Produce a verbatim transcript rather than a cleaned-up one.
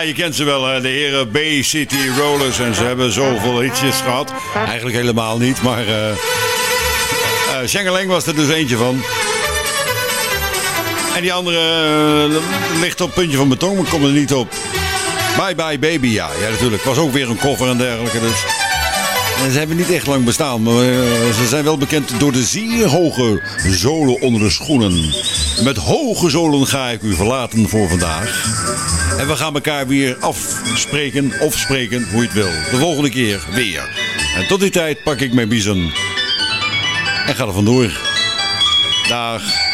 je kent ze wel, hè? De heren Bay City Rollers. En ze hebben zoveel hitjes gehad. Eigenlijk helemaal niet, maar... Uh, uh, Schengeleng was er dus eentje van. En die andere uh, ligt op het puntje van mijn tong, maar ik kom er niet op. Bye Bye Baby, ja. Ja, natuurlijk. Was ook weer een cover en dergelijke, dus... En ze hebben niet echt lang bestaan, maar uh, ze zijn wel bekend door de zeer hoge zolen onder de schoenen. Met hoge zolen ga ik u verlaten voor vandaag. En we gaan elkaar weer afspreken, of spreken, hoe je het wil. De volgende keer weer. En tot die tijd pak ik mijn biezen en ga er vandoor. Dag.